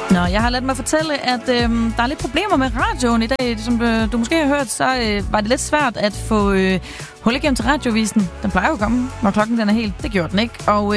Nå, jeg har ladet mig fortælle, at der er lidt problemer med radioen i dag. Som du måske har hørt, så var det lidt svært at få hul igennem til radiovisen. Den plejer jo at komme, når klokken den er helt. Det gjorde den ikke. Og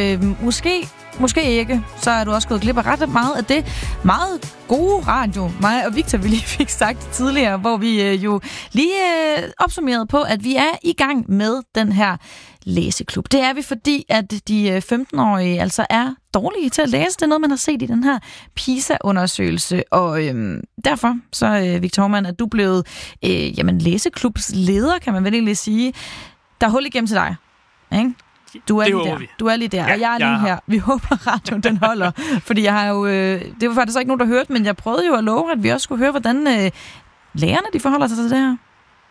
måske ikke, så er du også gået glip af ret meget af det meget gode radio. Mig og Victor, vi lige fik sagt tidligere, hvor vi jo lige opsummerede på, at vi er i gang med den her læseklub. Det er vi, fordi at de 15-årige altså er dårlige til at læse. Det er noget, man har set i den her PISA-undersøgelse. Og derfor så, Victor Hormann, er du blevet læseklubsleder, kan man vel egentlig sige. Der er hul igennem til dig, ikke? Du er lige der. Du er lige der, og jeg er lige her. Vi håber, radioen den holder. Fordi jeg har jo... det var faktisk ikke nogen, der hørte, men jeg prøvede jo at love, at vi også skulle høre, hvordan lærerne de forholder sig til det her.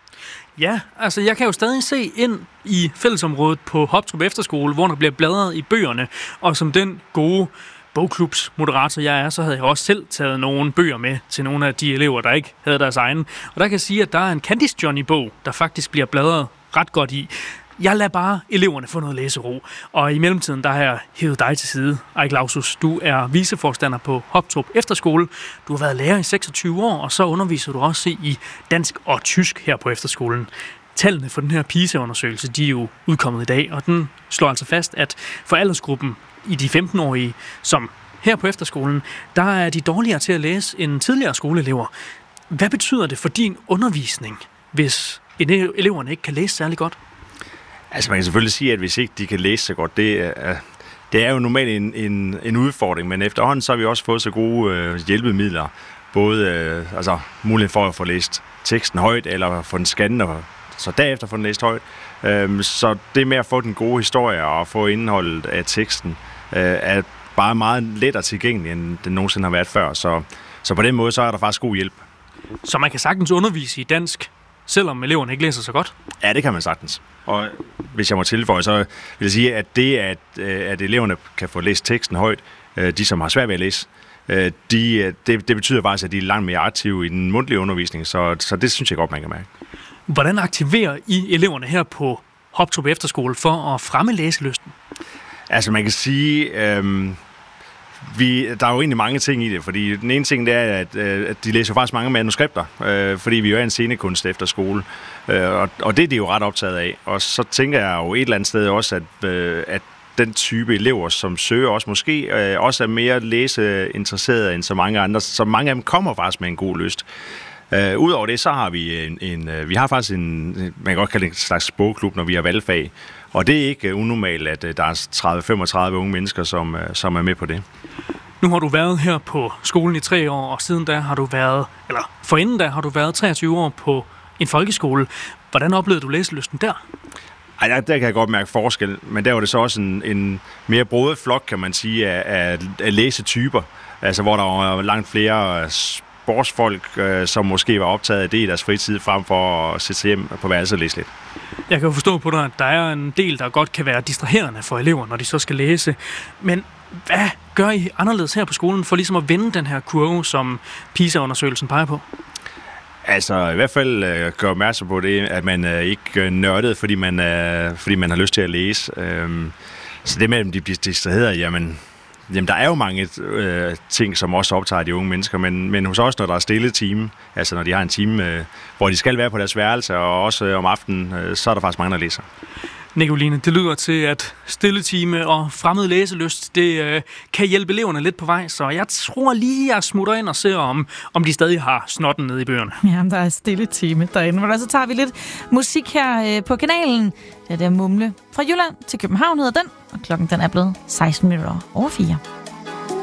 Ja, altså jeg kan jo stadig se ind i fællesområdet på Hoptrup Efterskole, hvor der bliver bladret i bøgerne, og som den gode bogklubsmoderator jeg er, så havde jeg også selv taget nogle bøger med til nogle af de elever, der ikke havde deres egen. Og der kan jeg sige, at der er en Candice Johnny-bog, der faktisk bliver bladret ret godt i. Jeg lader bare eleverne få noget læsero, og i mellemtiden der har jeg hævet dig til side. Eik Lausus, du er viceforstander på Hoptrup Efterskole. Du har været lærer i 26 år, og så underviser du også i dansk og tysk her på efterskolen. Tallene for den her PISA-undersøgelse, de er jo udkommet i dag, og den slår altså fast, at for aldersgruppen i de 15-årige, som her på efterskolen, der er de dårligere til at læse end tidligere skoleelever. Hvad betyder det for din undervisning, hvis eleverne ikke kan læse særlig godt? Altså man kan selvfølgelig sige, at hvis ikke de kan læse så godt, det er jo normalt en udfordring, men efterhånden så har vi også fået så gode hjælpemidler, både mulighed for at få læst teksten højt, eller få den scannet, og så derefter få den læst højt. Så det med at få den gode historie og få indholdet af teksten, er bare meget lettere tilgængelig, end den nogensinde har været før. Så på den måde, så er der faktisk god hjælp. Så man kan sagtens undervise i dansk, selvom eleverne ikke læser så godt? Ja, det kan man sagtens. Og hvis jeg må tilføje, så vil jeg sige, at det, at eleverne kan få læst teksten højt, de som har svært ved at læse, det betyder faktisk, at de er langt mere aktive i den mundtlige undervisning, så det synes jeg godt, man kan mærke. Hvordan aktiverer I eleverne her på Hoptrup Efterskole for at fremme læselysten? Altså man kan sige... der er jo egentlig mange ting i det, fordi den ene ting det er, at de læser faktisk mange manuskripter, fordi vi jo er en scenekunst efter skole, og det er de jo ret optaget af. Og så tænker jeg jo et eller andet sted også, at den type elever, som søger også måske, også er mere læseinteresserede end så mange andre, så mange af dem kommer faktisk med en god lyst. Udover det, så har vi vi har faktisk man kan godt kalde det en slags bogklub, når vi har valgfag. Og det er ikke unormalt, at der er 30-35 unge mennesker, som er med på det. Nu har du været her på skolen i 3 år, og siden da har du været, eller forinden da har du været 23 år på en folkeskole. Hvordan oplevede du læselysten der? Ej, der kan jeg godt mærke forskel, men der var det så også en mere broget flok, kan man sige, af læsetyper. Altså, hvor der var langt flere sportsfolk, som måske var optaget af det i deres fritid, frem for at sætte sig hjem på værelset og læse lidt. Jeg kan jo forstå på dig, at der er en del, der godt kan være distraherende for elever, når de så skal læse. Men hvad gør I anderledes her på skolen for ligesom at vende den her kurve, som PISA-undersøgelsen peger på? Altså i hvert fald gør opmærksom på det, at man ikke nørdet, fordi man har lyst til at læse. Så det med, at de bliver distraheret, jamen der er jo mange ting, som også optager de unge mennesker, men hos os, når der er stille time, altså når de har en time, hvor de skal være på deres værelse, og også om aftenen, så er der faktisk mange, der læser. Nicoline, det lyder til, at stilletime og fremmed læselyst, det kan hjælpe eleverne lidt på vej, så jeg tror lige, jeg smutter ind og ser, om de stadig har snotten nede i bøgerne. Jamen, der er stilletime derinde, og så tager vi lidt musik her på kanalen. Det er Mumle fra Jylland til København hedder den, og klokken den er blevet 16:04.